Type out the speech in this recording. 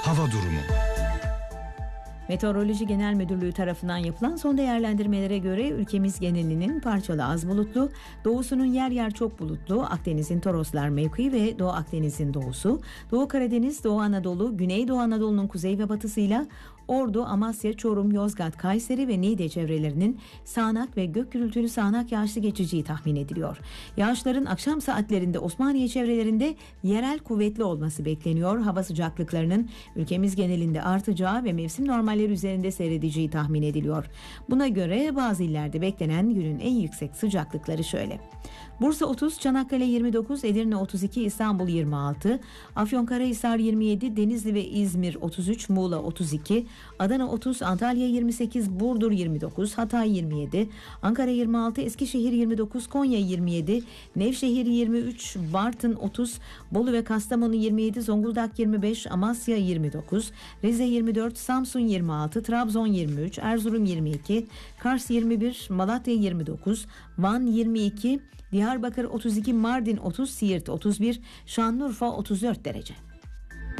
hava durumu. Meteoroloji Genel Müdürlüğü tarafından yapılan son değerlendirmelere göre ülkemiz genelinin parçalı az bulutlu, doğusunun yer yer çok bulutlu, Akdeniz'in Toroslar mevki ve Doğu Akdeniz'in doğusu, Doğu Karadeniz, Doğu Anadolu, Güneydoğu Anadolu'nun kuzey ve batısıyla Ordu, Amasya, Çorum, Yozgat, Kayseri ve Niğde çevrelerinin sağanak ve gök gürültülü sağanak yağışlı geçeceği tahmin ediliyor. Yağışların akşam saatlerinde Osmaniye çevrelerinde yerel kuvvetli olması bekleniyor. Hava sıcaklıklarının ülkemiz genelinde artacağı ve mevsim normalleri üzerinde seyredeceği tahmin ediliyor. Buna göre bazı illerde beklenen günün en yüksek sıcaklıkları şöyle: Bursa 30, Çanakkale 29, Edirne 32, İstanbul 26, Afyonkarahisar 27, Denizli ve İzmir 33, Muğla 32, Adana 30, Antalya 28, Burdur 29, Hatay 27, Ankara 26, Eskişehir 29, Konya 27, Nevşehir 23, Bartın 30, Bolu ve Kastamonu 27, Zonguldak 25, Amasya 29, Rize 24, Samsun 26, Trabzon 23, Erzurum 22, Kars 21, Malatya 29, Van 22, Diyarbakır 32, Mardin 30, Siirt 31, Şanlıurfa 34 derece.